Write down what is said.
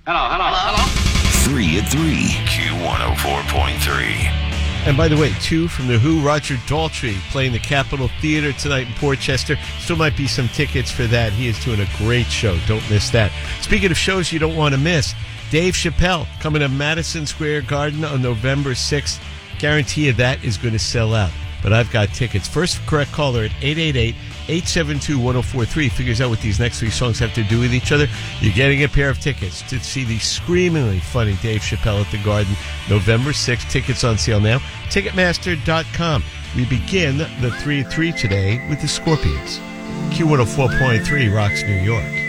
Hello. 3 at 3. Q104.3. And by the way, 2 from The Who, Roger Daltrey playing the Capitol Theater tonight in Portchester. Still might be some tickets for that. He is doing a great show. Don't miss that. Speaking of shows you don't want to miss, Dave Chappelle coming to Madison Square Garden on November 6th. Guarantee you that is going to sell out. But I've got tickets. First correct caller at 888-872-1043 figures out what these next 3 songs have to do with each other. You're getting a pair of tickets to see the screamingly funny Dave Chappelle at the Garden, November 6th. Tickets on sale now. Ticketmaster.com. We begin the 3 at 3 today with the Scorpions. Q104.3 rocks New York.